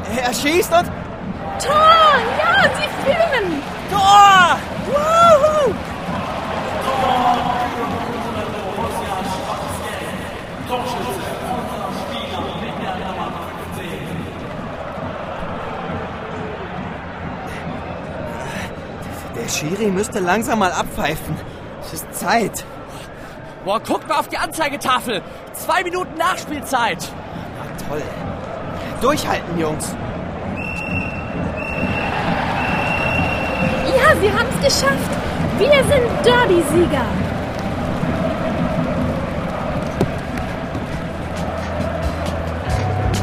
Er schießt und... Tor! Ja, sie führen! Tor! Woohoo! Der Schiri müsste langsam mal abpfeifen. Es ist Zeit. Boah, guck mal auf die Anzeigetafel. 2 Minuten Nachspielzeit. Na toll. Durchhalten, Jungs. Ja, sie haben es geschafft. Wir sind Derby-Sieger.